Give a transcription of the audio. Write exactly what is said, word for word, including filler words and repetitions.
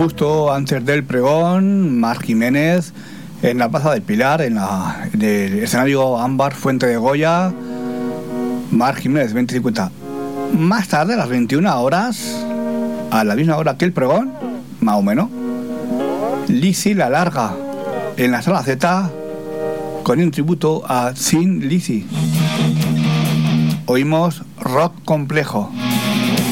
justo antes del pregón, Mar Jiménez en la Plaza del Pilar, en, la, en el escenario Ámbar Fuente de Goya. Mar Jiménez, veinte cincuenta. Más tarde, a las veintiuna horas, a la misma hora que el pregón, más o menos, Lizzy La Larga, en la Sala Z, con un tributo a Sin Lizzy. Oímos rock complejo.